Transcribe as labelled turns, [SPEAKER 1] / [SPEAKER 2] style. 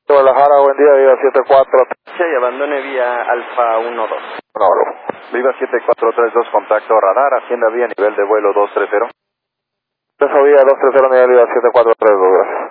[SPEAKER 1] Guadalajara, buen día, Viva 743.
[SPEAKER 2] Sí, abandone vía Alfa 12.
[SPEAKER 1] Viva 7432, contacto radar, ascienda vía nivel de vuelo 230. Eso vía 230, nivel Viva 7432.